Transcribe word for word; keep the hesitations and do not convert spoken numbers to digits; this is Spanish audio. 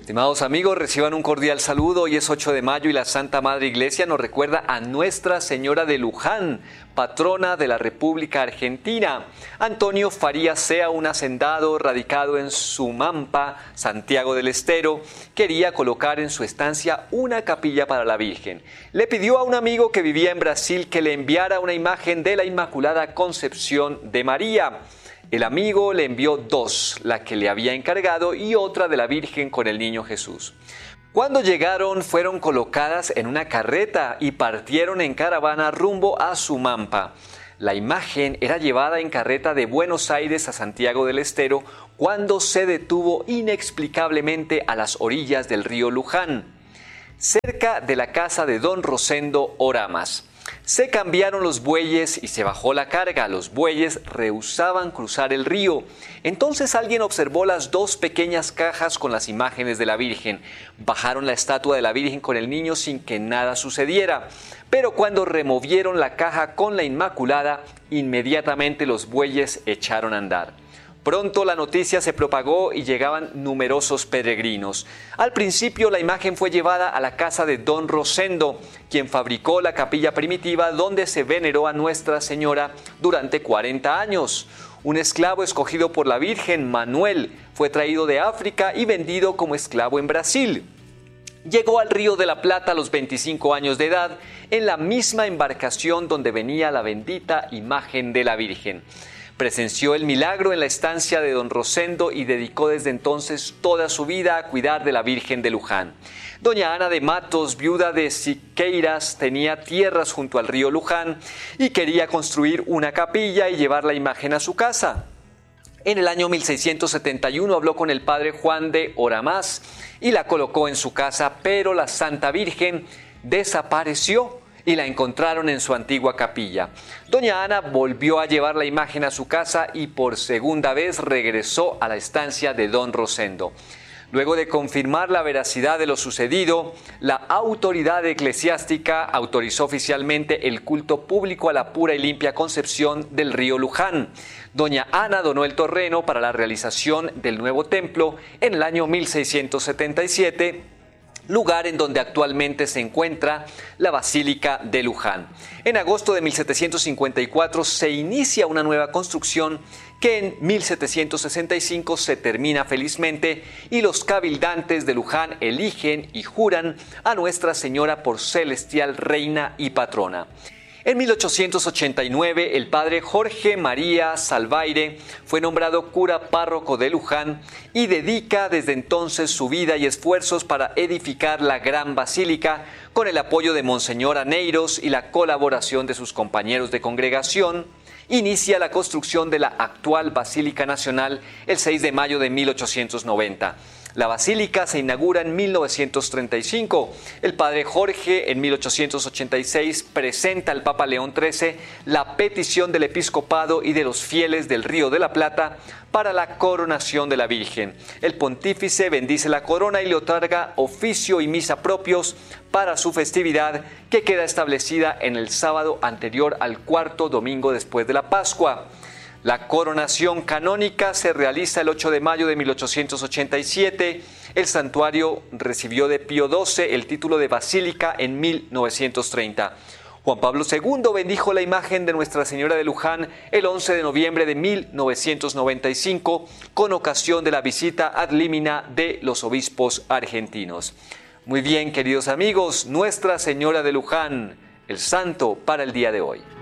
Estimados amigos, reciban un cordial saludo. Hoy es ocho de mayo y la Santa Madre Iglesia nos recuerda a Nuestra Señora de Luján, patrona de la República Argentina. Antonio Farías Sea, un hacendado radicado en Sumampa, Santiago del Estero, quería colocar en su estancia una capilla para la Virgen. Le pidió a un amigo que vivía en Brasil que le enviara una imagen de la Inmaculada Concepción de María. El amigo le envió dos, la que le había encargado y otra de la Virgen con el niño Jesús. Cuando llegaron, fueron colocadas en una carreta y partieron en caravana rumbo a Sumampa. La imagen era llevada en carreta de Buenos Aires a Santiago del Estero cuando se detuvo inexplicablemente a las orillas del río Luján, cerca de la casa de don Rosendo Oramas. Se cambiaron los bueyes y se bajó la carga. Los bueyes rehusaban cruzar el río. Entonces alguien observó las dos pequeñas cajas con las imágenes de la Virgen. Bajaron la estatua de la Virgen con el niño sin que nada sucediera. Pero cuando removieron la caja con la Inmaculada, inmediatamente los bueyes echaron a andar. Pronto la noticia se propagó y llegaban numerosos peregrinos. Al principio la imagen fue llevada a la casa de don Rosendo, quien fabricó la capilla primitiva donde se veneró a Nuestra Señora durante cuarenta años. Un esclavo escogido por la Virgen, Manuel, fue traído de África y vendido como esclavo en Brasil. Llegó al Río de la Plata a los veinticinco años de edad, en la misma embarcación donde venía la bendita imagen de la Virgen. Presenció el milagro en la estancia de don Rosendo y dedicó desde entonces toda su vida a cuidar de la Virgen de Luján. Doña Ana de Matos, viuda de Siqueiras, tenía tierras junto al río Luján y quería construir una capilla y llevar la imagen a su casa. En el año mil seiscientos setenta y uno habló con el padre Juan de Oramas y la colocó en su casa, pero la Santa Virgen desapareció y la encontraron en su antigua capilla. Doña Ana volvió a llevar la imagen a su casa y por segunda vez regresó a la estancia de don Rosendo. Luego de confirmar la veracidad de lo sucedido, la autoridad eclesiástica autorizó oficialmente el culto público a la pura y limpia Concepción del río Luján. Doña Ana donó el terreno para la realización del nuevo templo en el año mil seiscientos setenta y siete, lugar en donde actualmente se encuentra la Basílica de Luján. En agosto de mil setecientos cincuenta y cuatro se inicia una nueva construcción que en mil setecientos sesenta y cinco se termina felizmente y los cabildantes de Luján eligen y juran a Nuestra Señora por celestial reina y patrona. En mil ochocientos ochenta y nueve, el padre Jorge María Salvaire fue nombrado cura párroco de Luján y dedica desde entonces su vida y esfuerzos para edificar la gran basílica con el apoyo de Monseñor Aneiros y la colaboración de sus compañeros de congregación. Inicia la construcción de la actual Basílica Nacional el seis de mayo de mil ochocientos noventa. La basílica se inaugura en mil novecientos treinta y cinco. El padre Jorge en mil ochocientos ochenta y seis presenta al Papa León trece la petición del episcopado y de los fieles del Río de la Plata para la coronación de la Virgen. El pontífice bendice la corona y le otorga oficio y misa propios para su festividad, que queda establecida en el sábado anterior al cuarto domingo después de la Pascua. La coronación canónica se realiza el ocho de mayo de mil ochocientos ochenta y siete. El santuario recibió de Pío doce el título de basílica en mil novecientos treinta. Juan Pablo segundo bendijo la imagen de Nuestra Señora de Luján el once de noviembre de mil novecientos noventa y cinco con ocasión de la visita ad limina de los obispos argentinos. Muy bien, queridos amigos, Nuestra Señora de Luján, el santo para el día de hoy.